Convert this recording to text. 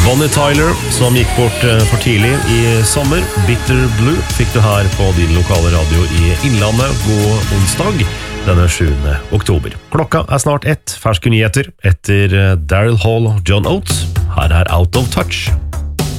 Bonnie Tyler, som gikk bort for tidlig i sommer. Bitter Blue fikk du her på din lokale radio i Innlandet. God onsdag, denne 7. oktober. Klokka snart 1, ferske nyheter etter Daryl Hall og John Oates. Her Out of Touch.